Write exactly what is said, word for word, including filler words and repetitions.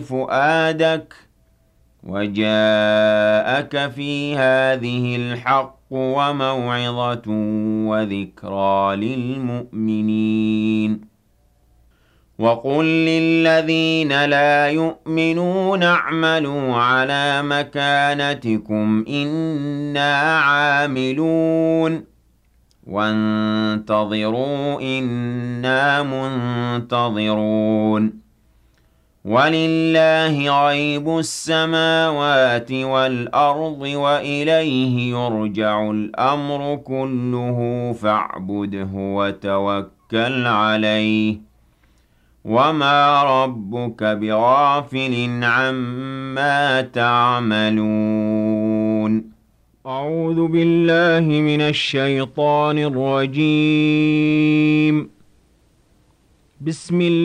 فؤادك وجاءك في هذه الحق وموعظة وذكرى للمؤمنين وقل للذين لا يؤمنون اعملوا على مكانتكم إنا عاملون وانتظروا إنا منتظرون ولله غيب السماوات والأرض وإليه يرجع الأمر كله فاعبده وتوكل عليه وما ربك بغافل عما تعملون أعوذ بالله من الشيطان الرجيم بسم الله